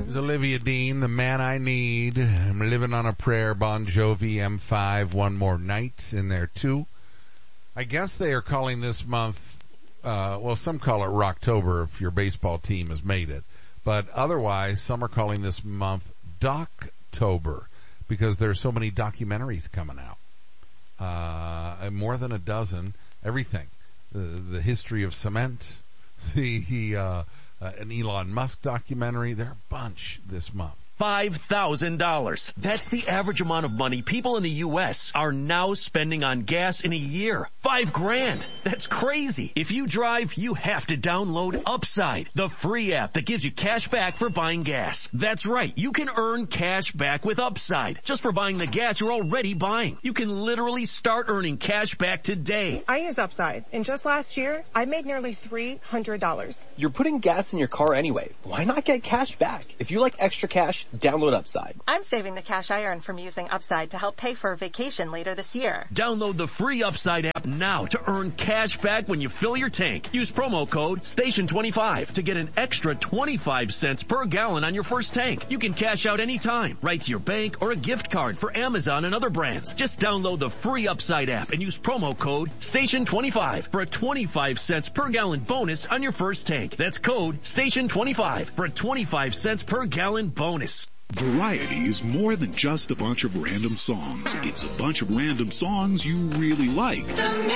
There's Olivia Dean, The Man I Need. I'm Living on a Prayer, Bon Jovi, M5, One More Night in there too. I guess they are calling this month, some call it Rocktober if your baseball team has made it. But otherwise, some are calling this month Doctober because there's so many documentaries coming out. More than a dozen, everything. The history of cement, an Elon Musk documentary. There are a bunch this month. $5,000. That's the average amount of money people in the U.S. are now spending on gas in a year. $5,000. That's crazy. If you drive, you have to download Upside, the free app that gives you cash back for buying gas. That's right. You can earn cash back with Upside just for buying the gas you're already buying. You can literally start earning cash back today. I use Upside, and just last year, I made nearly $300. You're putting gas in your car anyway. Why not get cash back? If you like extra cash, download Upside. I'm saving the cash I earn from using Upside to help pay for a vacation later this year. Download the free Upside app now to earn cash back when you fill your tank. Use promo code STATION25 to get an extra 25 cents per gallon on your first tank. You can cash out anytime, right to your bank or a gift card for Amazon and other brands. Just download the free Upside app and use promo code STATION25 for a 25 cents per gallon bonus on your first tank. That's code STATION25 for a 25 cents per gallon bonus. Variety is more than just a bunch of random songs. It's a bunch of random songs you really like.